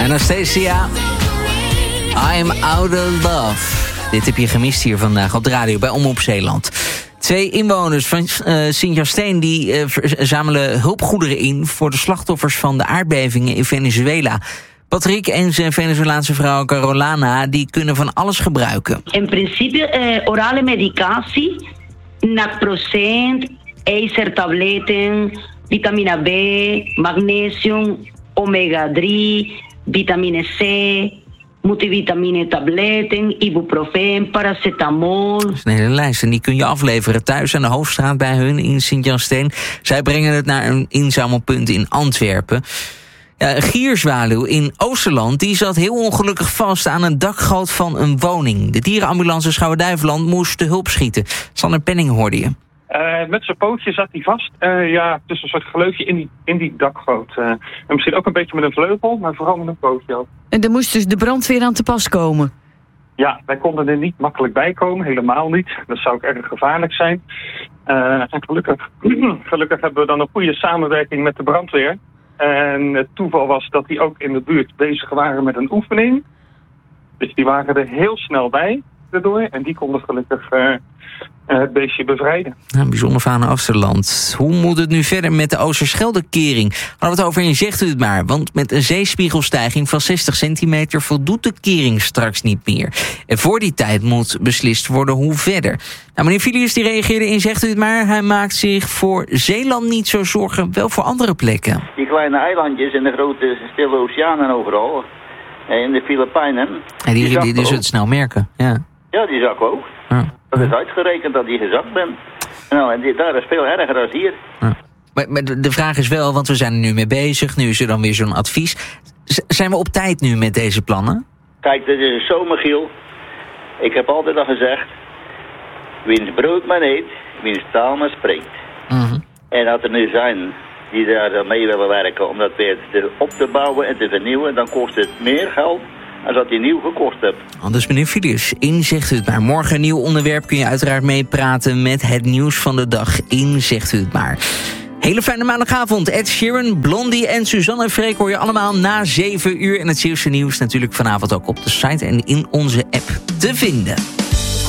Anastasia, I'm out of love. Dit heb je gemist hier vandaag op de radio bij Omroep Zeeland. 2 inwoners van Sint-Jasteen die zamelen hulpgoederen in voor de slachtoffers van de aardbevingen in Venezuela. Patrick en zijn Venezolaanse vrouw Carolana die kunnen van alles gebruiken. In principe orale medicatie, naproxen, ijzertabletten, vitamine B, magnesium, omega-3, vitamine C, multivitamine tabletten, ibuprofen, paracetamol. Dat is een hele lijst en die kun je afleveren thuis aan de Hoofdstraat bij hun in Sint-Jasteen. Zij brengen het naar een inzamelpunt in Antwerpen. Ja, een gierzwaluw in Oosterland die zat heel ongelukkig vast aan een dakgoot van een woning. De dierenambulance Schouwen-Duiveland moest de hulp schieten. Sander Penning hoorde je. Met zijn pootje zat hij vast. Tussen een soort gleufje in die dakgoot. En misschien ook een beetje met een vleugel, maar vooral met een pootje ook. En er moest dus de brandweer aan te pas komen? Ja, wij konden er niet makkelijk bij komen, helemaal niet. Dat zou ook erg gevaarlijk zijn. En gelukkig hebben we dan een goede samenwerking met de brandweer. En het toeval was dat die ook in de buurt bezig waren met een oefening. Dus die waren er heel snel bij erdoor. En die konden gelukkig het beestje bevrijden. Nou, bijzonder van Oosterland. Hoe moet het nu verder met de Oosterscheldekering? Hadden we het over en zegt u het maar. Want met een zeespiegelstijging van 60 centimeter voldoet de kering straks niet meer. En voor die tijd moet beslist worden hoe verder. Nou, meneer Filius die reageerde in zegt u het maar. Hij maakt zich voor Zeeland niet zo zorgen, wel voor andere plekken. Die kleine eilandjes in de grote stille oceanen overal. In de Filipijnen. En die zullen het snel merken. Ja, die zakken ook. Ja. Dat is uitgerekend dat die gezakt bent. Nou, en daar is veel erger dan hier. Ja. Maar de vraag is wel, want we zijn er nu mee bezig. Nu is er dan weer zo'n advies. Zijn we op tijd nu met deze plannen? Kijk, dit is een zomergiel. Ik heb altijd al gezegd, wiens brood men eet, wiens taal men spreekt. Mm-hmm. En dat er nu zijn die daar mee willen werken om dat weer op te bouwen en te vernieuwen, dan kost het meer geld als dat je nieuw gekost hebt. Anders meneer Filius, in zegt u het maar. Morgen een nieuw onderwerp kun je uiteraard meepraten met het nieuws van de dag. In zegt u het maar. Hele fijne maandagavond. Ed Sheeran, Blondie en Suzanne en Freek hoor je allemaal na 7 uur. En het Zeeuwse nieuws natuurlijk vanavond ook op de site en in onze app te vinden.